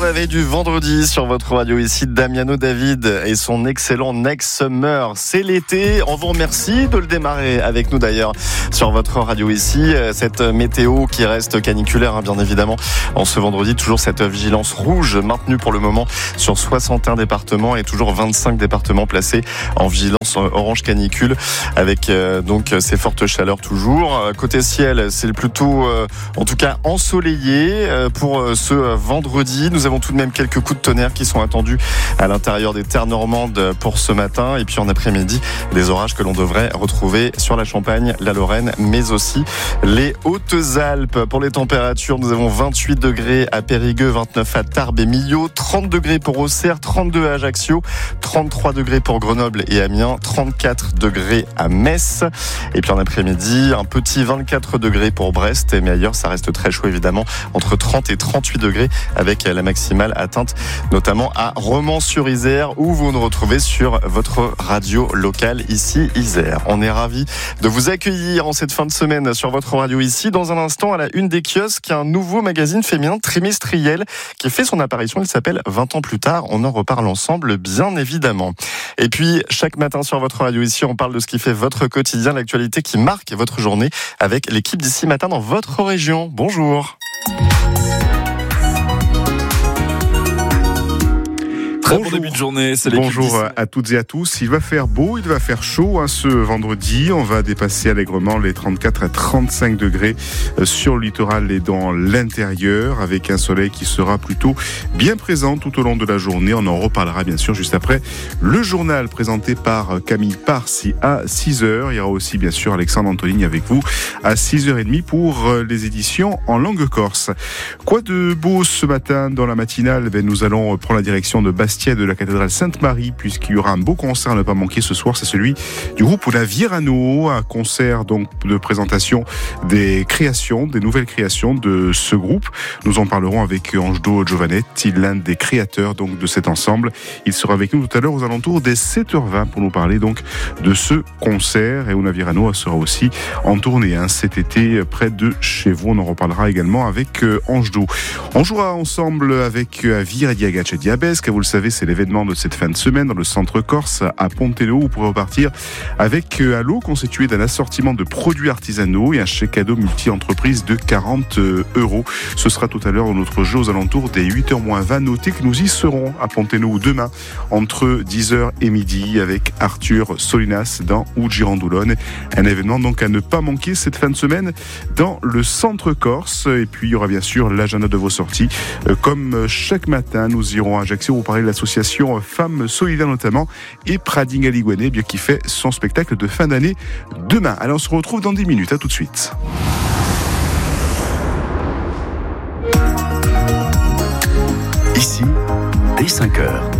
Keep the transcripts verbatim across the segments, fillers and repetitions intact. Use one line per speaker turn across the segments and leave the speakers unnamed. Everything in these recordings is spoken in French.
réveil du vendredi sur votre radio. Ici Damiano David et son excellent Next Summer. C'est l'été. On vous remercie de le démarrer avec nous d'ailleurs sur votre radio ici. Cette météo qui reste caniculaire, hein, bien évidemment. En ce vendredi, toujours cette vigilance rouge maintenue pour le moment sur soixante et un départements et toujours vingt-cinq départements placés en vigilance orange canicule avec euh, donc ces fortes chaleurs toujours. Côté ciel, c'est plutôt euh, en tout cas ensoleillé euh, pour euh, ce vendredi. Nous avons tout de même quelques coups de tonnerre qui sont attendus à l'intérieur des terres normandes pour ce matin. Et puis en après-midi, des orages que l'on devrait retrouver sur la Champagne, la Lorraine, mais aussi les Hautes-Alpes. Pour les températures, nous avons vingt-huit degrés à Périgueux, vingt-neuf à Tarbes et Millau, trente degrés pour Auxerre, trente-deux à Ajaccio, trente-trois degrés pour Grenoble et Amiens, trente-quatre degrés à Metz. Et puis en après-midi, un petit vingt-quatre degrés pour Brest. Mais ailleurs, ça reste très chaud évidemment, entre trente et trente-huit degrés avec la maximale atteinte notamment à Romans-sur-Isère où vous nous retrouvez sur votre radio locale ici Isère. On est ravis de vous accueillir en cette fin de semaine sur votre radio ici. Dans un instant, à la une des kiosques, un nouveau magazine féminin trimestriel qui fait son apparition. Il s'appelle vingt ans plus tard. On en reparle ensemble, bien évidemment. Et puis, chaque matin sur votre radio ici, on parle de ce qui fait votre quotidien, l'actualité qui marque votre journée avec l'équipe d'ici matin dans votre région. Bonjour.
Très bon début de journée, c'est l'équipe
Bonjour
d'ici.
à toutes et à tous. Il va faire beau, il va faire chaud hein, ce vendredi. On va dépasser allègrement les trente-quatre à trente-cinq degrés sur le littoral et dans l'intérieur, avec un soleil qui sera plutôt bien présent tout au long de la journée. On en reparlera bien sûr juste après le journal présenté par Camille Parsi à six heures. Il y aura aussi bien sûr Alexandre Antonini avec vous à six heures trente pour les éditions en langue corse. Quoi de beau ce matin dans la matinale? Ben, nous allons prendre la direction de Bastia de la cathédrale Sainte-Marie, puisqu'il y aura un beau concert à ne pas manquer ce soir. C'est celui du groupe La Virano, un concert donc de présentation des créations, des nouvelles créations de ce groupe. Nous en parlerons avec Angelo Giovanetti, l'un des créateurs donc de cet ensemble. Il sera avec nous tout à l'heure aux alentours des sept heures vingt pour nous parler donc de ce concert. Et La Virano sera aussi en tournée hein, cet été près de chez vous. On en reparlera également avec Angelo. On jouera ensemble avec Avir et Diagace Diabesque. Vous le savez, c'est l'événement de cette fin de semaine dans le centre corse à Pontello. Vous pourrez repartir avec un lot constitué d'un assortiment de produits artisanaux et un chèque cadeau multi-entreprise de quarante euros. Ce sera tout à l'heure dans notre jeu aux alentours des huit heures moins vingt. Notez que nous y serons à Pontello demain entre dix heures et midi avec Arthur Solinas dans Ugirandoulone. Un événement donc à ne pas manquer cette fin de semaine dans le centre corse. Et puis il y aura bien sûr l'agenda de vos sorties. Comme chaque matin, nous irons à Ajaccio pour parler de l'association Femmes Solidaires notamment et Prading Aligouane bien qui fait son spectacle de fin d'année demain. Alors on se retrouve dans dix minutes, à tout de suite.
Ici, dès cinq heures.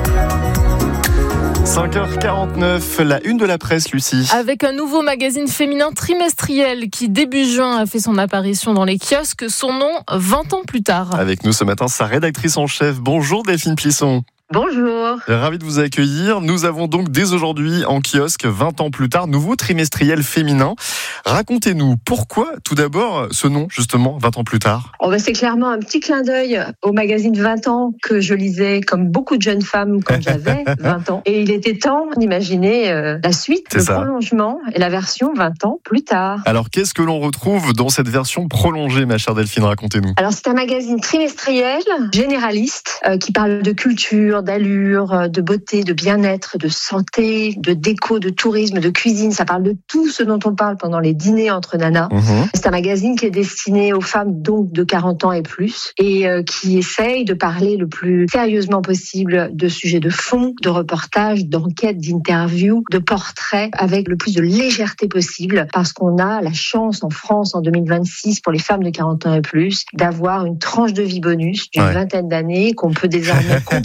cinq heures quarante-neuf, la une de la presse, Lucie.
Avec un nouveau magazine féminin trimestriel qui, début juin, a fait son apparition dans les kiosques. Son nom, vingt ans plus tard.
Avec nous ce matin, sa rédactrice en chef. Bonjour Delphine Plisson.
Bonjour.
Ravi de vous accueillir. Nous avons donc dès aujourd'hui en kiosque, vingt ans plus tard, nouveau trimestriel féminin. Racontez-nous pourquoi, tout d'abord, ce nom, justement, vingt ans plus tard.
Oh ben c'est clairement un petit clin d'œil au magazine vingt ans que je lisais comme beaucoup de jeunes femmes quand j'avais vingt ans. Et il était temps d'imaginer euh, la suite,
c'est
le
ça.
Prolongement et la version vingt ans plus tard.
Alors, qu'est-ce que l'on retrouve dans cette version prolongée, ma chère Delphine? Racontez-nous.
Alors, c'est un magazine trimestriel, généraliste, euh, qui parle de culture, d'allure, de beauté, de bien-être, de santé, de déco, de tourisme, de cuisine. Ça parle de tout ce dont on parle pendant les dîners entre nanas. Mmh. C'est un magazine qui est destiné aux femmes donc de quarante ans et plus et euh, qui essaye de parler le plus sérieusement possible de sujets de fond, de reportages, d'enquêtes, d'interviews, de portraits avec le plus de légèreté possible parce qu'on a la chance en France en deux mille vingt-six pour les femmes de quarante ans et plus d'avoir une tranche de vie bonus d'une ouais. vingtaine d'années qu'on peut désormais complètement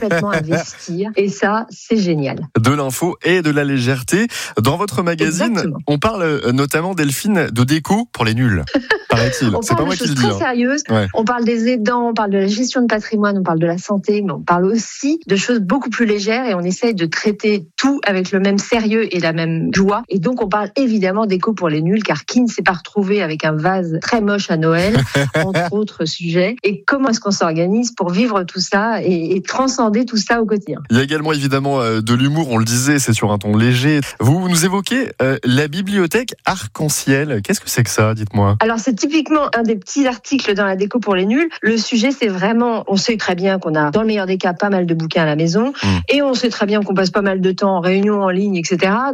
investir. Et ça, c'est génial.
De l'info et de la légèreté. Dans votre magazine, Exactement. On parle notamment, Delphine, de déco pour les nuls, paraît-il.
On
c'est
parle
pas moi
de
qui
choses
le dis.
très
hein.
sérieuses.
Ouais.
On parle des aidants, on parle de la gestion de patrimoine, on parle de la santé, mais on parle aussi de choses beaucoup plus légères et on essaye de traiter tout avec le même sérieux et la même joie. Et donc, on parle évidemment d'éco pour les nuls, car qui ne s'est pas retrouvé avec un vase très moche à Noël, entre autres sujets. Et comment est-ce qu'on s'organise pour vivre tout ça et, et transcender tout ça au quotidien?
Il y a également évidemment euh, de l'humour, on le disait, c'est sur un ton léger. Vous nous évoquez euh, la bibliothèque arc-en-ciel. Qu'est-ce que c'est que ça, dites-moi?
Alors, c'est typiquement un des petits articles dans la déco pour les nuls. Le sujet, c'est vraiment, on sait très bien qu'on a, dans le meilleur des cas, pas mal de bouquins à la maison. Mmh. Et on sait très bien qu'on passe pas mal de temps en réunion, en ligne, et cetera.